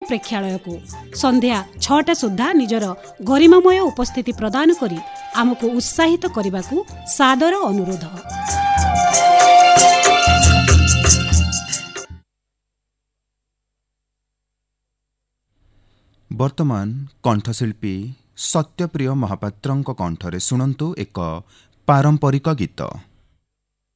प्रेक्षालय को संध्या 6टा सुधा निजर गरिमामय उपस्थिति प्रदान करी आमको उत्साहित करने को सादर अनुरोध। वर्तमान कंठशिल्पी सत्यप्रिय महापात्रंक कंठरे सुनंतु एक पारंपरिक गीत।